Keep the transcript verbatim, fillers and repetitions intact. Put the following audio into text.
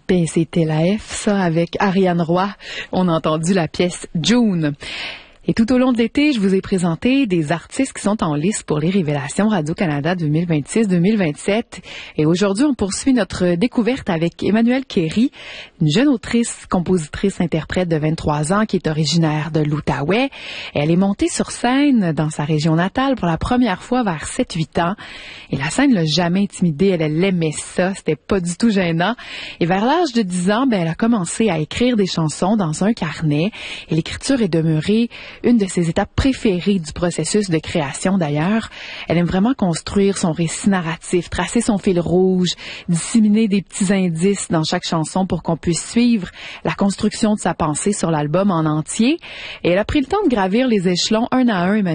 Ben, c'était la F, ça, avec Ariane Roy. On a entendu la pièce June. Et tout au long de l'été, je vous ai présenté des artistes qui sont en liste pour les Révélations Radio-Canada deux mille vingt-six deux mille vingt-sept. Et aujourd'hui, on poursuit notre découverte avec Emmanuelle Kéry, une jeune autrice, compositrice, interprète de vingt-trois ans qui est originaire de l'Outaouais. Elle est montée sur scène dans sa région natale pour la première fois vers sept huit ans. Et la scène l'a jamais intimidée. Elle, elle aimait ça. C'était pas du tout gênant. Et vers l'âge de dix ans, ben, elle a commencé à écrire des chansons dans un carnet. Et l'écriture est demeurée une de ses étapes préférées du processus de création d'ailleurs. Elle aime vraiment construire son récit narratif, tracer son fil rouge, disséminer des petits indices dans chaque chanson pour qu'on puisse suivre la construction de sa pensée sur l'album en entier. Et elle a pris le temps de gravir les échelons un à un, Emmanuelle.